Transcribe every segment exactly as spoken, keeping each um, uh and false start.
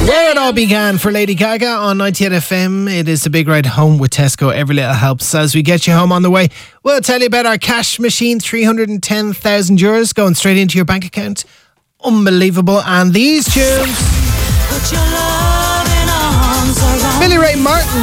Where it all began for Lady Gaga on ninety-eight F M. It is the big ride home with Tesco. Every little helps. As we get you home on the way, we'll tell you about our cash machine, three hundred ten thousand euros going straight into your bank account. Unbelievable. And these tunes. Put your loving arms around Billy Ray Martin.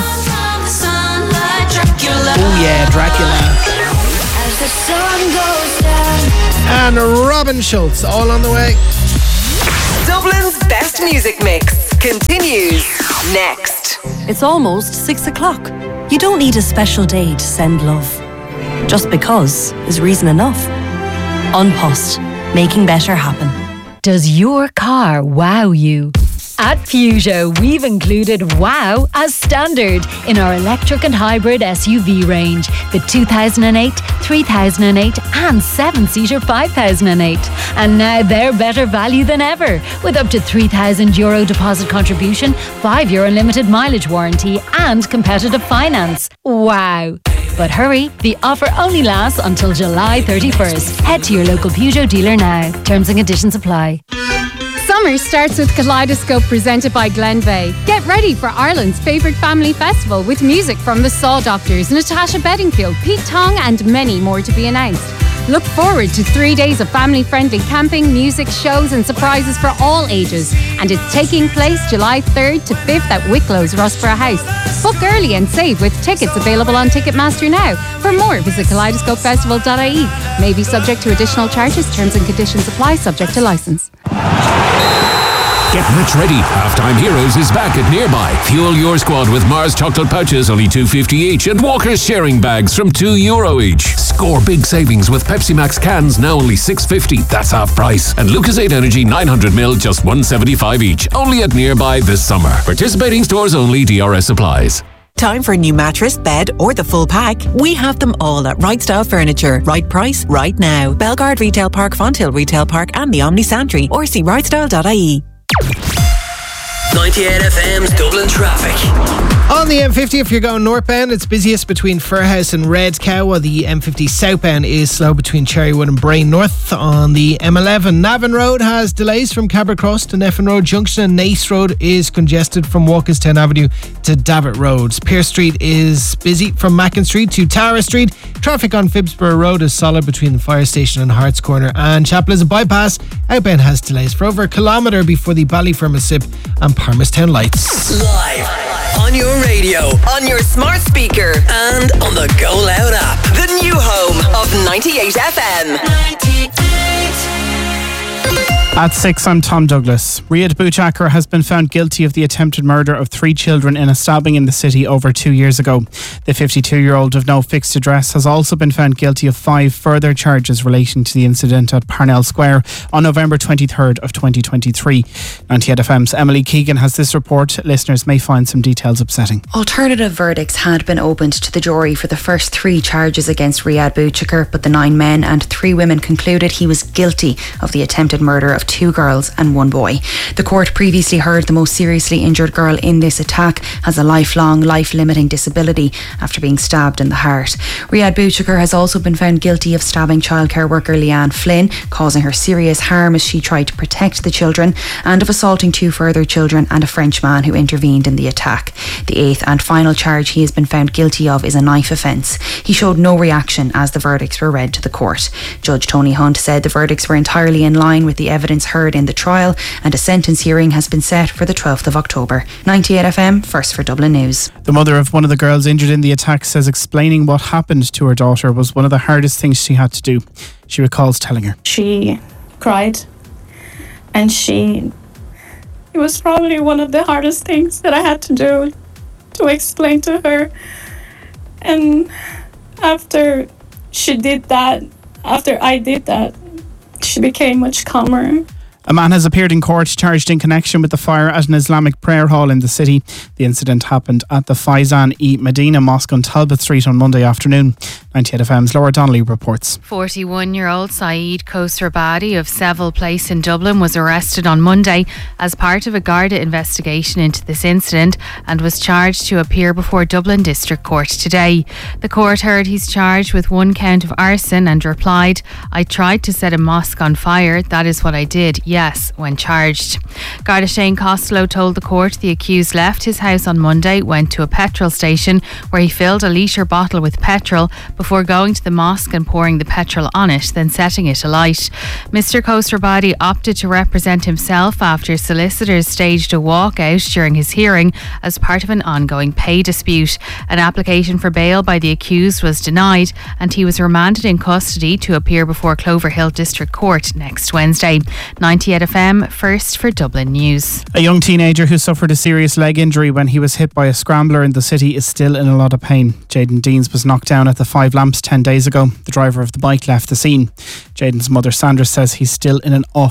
Oh yeah, Dracula. As the sun goes down. And Robin Schulz, all on the way. Dublin's best music mix continues next. It's almost six o'clock. You don't need a special day to send love. Just because is reason enough. An Post, making better happen. Does your car wow you? At Peugeot, we've included wow as standard in our electric and hybrid S U V range. The two thousand eight, three thousand eight and seven-seater five thousand eight. And now they're better value than ever with up to three thousand euro deposit contribution, five year unlimited mileage warranty and competitive finance. Wow. But hurry, the offer only lasts until July thirty-first. Head to your local Peugeot dealer now. Terms and conditions apply. Summer starts with Kaleidoscope presented by Glenveigh. Get ready for Ireland's favourite family festival with music from the Saw Doctors, Natasha Bedingfield, Pete Tong and many more to be announced. Look forward to three days of family-friendly camping, music, shows and surprises for all ages. And it's taking place July third to fifth at Wicklow's Rossborough House. Book early and save with tickets available on Ticketmaster now. For more, visit kaleidoscope festival dot I E. May be subject to additional charges. Terms and conditions apply, subject to licence. Get match ready. Halftime Heroes is back at Nearby. Fuel your squad with Mars chocolate pouches, only two fifty each, and Walker's sharing bags from two euro each. Score big savings with Pepsi Max cans, now only six fifty. That's half price. And Lucozade Energy nine hundred milliliters, just one seventy-five each. Only at Nearby this summer. Participating stores only. D R S applies. Time for a new mattress, bed or the full pack? We have them all at Right Style Furniture. Right price, right now. Belgard Retail Park, Fonthill Retail Park and the Omni Santry. Or see right style dot I E. ninety-eight F M's Dublin traffic. On the M fifty, if you're going northbound, it's busiest between Firhouse and Red Cow, while the M fifty southbound is slow between Cherrywood and Brain North. On the M eleven, Navan Road has delays from Cabra Cross to Neffin Road Junction, and Nace Road is congested from Walkerstown Avenue to Davit Road. Pierce Street is busy from Mackin Street to Tara Street. Traffic on Phibsborough Road is solid between the fire station and Harts Corner, and Chapel is a bypass. Outbound has delays for over a kilometre before the Ballyfermot S I P and Palmerstown Lights. Live on your radio, on your smart speaker, and on the Go Loud app. The new home of ninety-eight F M. ninety-eight. At six, I'm Tom Douglas. Riyad Bouchakar has been found guilty of the attempted murder of three children in a stabbing in the city over two years ago. The fifty-two-year-old of no fixed address has also been found guilty of five further charges relating to the incident at Parnell Square on November twenty-third of twenty twenty-three. ninety-eight F M's Emily Keegan has this report. Listeners may find some details upsetting. Alternative verdicts had been opened to the jury for the first three charges against Riyad Bouchakar, but the nine men and three women concluded he was guilty of the attempted murder of two girls and one boy. The court previously heard the most seriously injured girl in this attack has a lifelong, life-limiting disability after being stabbed in the heart. Riyad Bouchakar has also been found guilty of stabbing childcare worker Leanne Flynn, causing her serious harm as she tried to protect the children, and of assaulting two further children and a French man who intervened in the attack. The eighth and final charge he has been found guilty of is a knife offence. He showed no reaction as the verdicts were read to the court. Judge Tony Hunt said the verdicts were entirely in line with the evidence heard in the trial, and a sentence hearing has been set for the twelfth of October. ninety-eight F M, first for Dublin News. The mother of one of the girls injured in the attack says explaining what happened to her daughter was one of the hardest things she had to do. She recalls telling her. She cried, and she... It was probably one of the hardest things that I had to do, to explain to her. And after she did that, after I did that, she became much calmer. A man has appeared in court charged in connection with the fire at an Islamic prayer hall in the city. The incident happened at the Faizan-e-Medina Mosque on Talbot Street on Monday afternoon. ninety-eight F M's Laura Donnelly reports. forty-one-year-old Saeed Khosrabadi of Seville Place in Dublin was arrested on Monday as part of a Garda investigation into this incident and was charged to appear before Dublin District Court today. The court heard he's charged with one count of arson and replied, "I tried to set a mosque on fire, that is what I did. yes when charged. Garda Shane Costello told the court the accused left his house on Monday, went to a petrol station where he filled a litre bottle with petrol before going to the mosque and pouring the petrol on it, then setting it alight. Mister Khosrowbadi opted to represent himself after solicitors staged a walkout during his hearing as part of an ongoing pay dispute. An application for bail by the accused was denied and he was remanded in custody to appear before Cloverhill District Court next Wednesday. ninety-eight F M, first for Dublin News. A young teenager who suffered a serious leg injury when he was hit by a scrambler in the city is still in a lot of pain. Jaden Deans was knocked down at the Five Lamps ten days ago. The driver of the bike left the scene. Jaden's mother Sandra says he's still in an awful